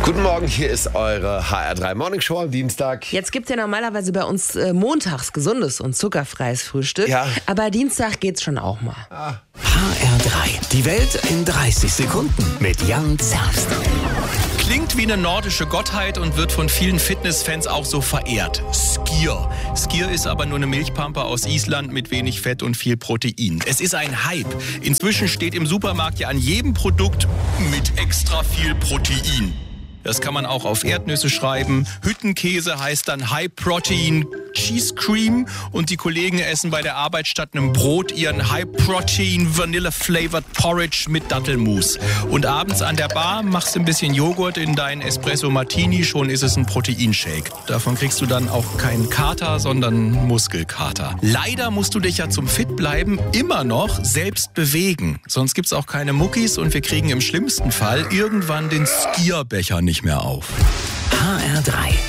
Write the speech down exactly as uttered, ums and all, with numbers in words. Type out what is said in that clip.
Guten Morgen, hier ist eure H R drei Morning Show am Dienstag. Jetzt gibt es ja normalerweise bei uns äh, montags gesundes und zuckerfreies Frühstück. Ja. Aber Dienstag geht's schon auch mal. Ah. H R drei, die Welt in dreißig Sekunden mit Jan Zerst. Klingt wie eine nordische Gottheit und wird von vielen Fitnessfans auch so verehrt. Skyr. Skyr ist aber nur eine Milchpampe aus Island mit wenig Fett und viel Protein. Es ist ein Hype. Inzwischen steht im Supermarkt ja an jedem Produkt mit extra viel Protein. Das kann man auch auf Erdnüsse schreiben. Hüttenkäse heißt dann High Protein Cheese Cream. Und die Kollegen essen bei der Arbeit statt einem Brot ihren High Protein Vanilla Flavored Porridge mit Dattelmus. Und abends an der Bar machst du ein bisschen Joghurt in deinen Espresso Martini, schon ist es ein Proteinshake. Davon kriegst du dann auch keinen Kater, sondern Muskelkater. Leider musst du dich ja zum Fitbleiben immer noch selbst bewegen. Sonst gibt's auch keine Muckis und wir kriegen im schlimmsten Fall irgendwann den Skierbecher nicht mehr auf. H R drei,